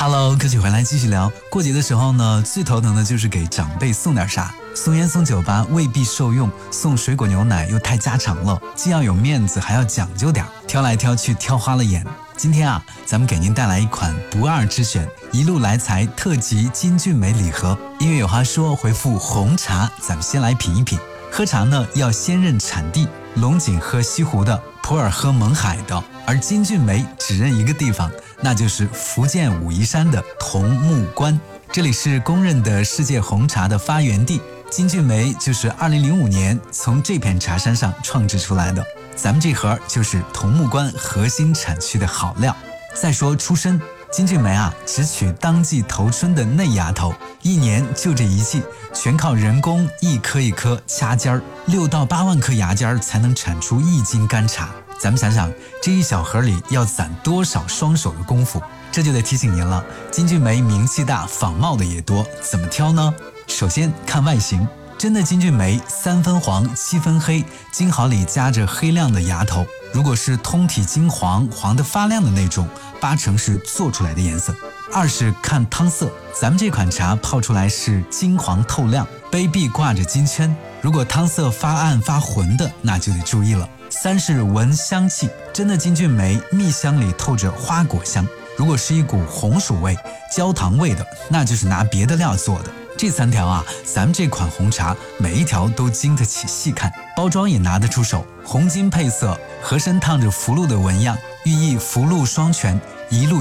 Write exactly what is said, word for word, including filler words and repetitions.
Hello， 歌曲回来继续聊。过节的时候呢，最头疼的就是给长辈送点啥，送烟送酒吧未必受用，送水果牛奶又太家常了，既要有面子还要讲究点，挑来挑去挑花了眼。今天啊，咱们给您带来一款不二之选，一路来财特级金骏眉礼盒。音乐有话说，回复红茶，咱们先来品一品。喝茶呢，要先认产地，龙井喝西湖的，普洱喝勐海的，而金骏眉只认一个地方，那就是福建武夷山的桐木关。这里是公认的世界红茶的发源地，金骏眉就是二零零五年从这片茶山上创制出来的。咱们这盒就是桐木关核心产区的好料。再说出身，金骏眉啊，只取当季头春的嫩芽头，一年就这一季，全靠人工一颗一颗掐尖儿，六到八万颗芽尖儿才能产出一斤干茶。咱们想想，这一小盒里要攒多少双手的功夫？这就得提醒您了，金骏眉名气大，仿冒的也多，怎么挑呢？首先看外形，真的金骏眉三分黄七分黑，金毫里夹着黑亮的芽头。如果是通体金黄，黄得发亮的那种，八成是做出来的颜色。二是看汤色，咱们这款茶泡出来是金黄透亮，杯壁挂着金圈，如果汤色发暗发浑的，那就得注意了。三是闻香气，真的金骏眉蜜香里透着花果香，如果是一股红薯味、焦糖味的，那就是拿别的料做的。这三条啊，咱们这款红茶每一条都经得起细看，包装也拿得出手，红金配色，盒身烫着福禄的纹样，寓意福禄双全，一路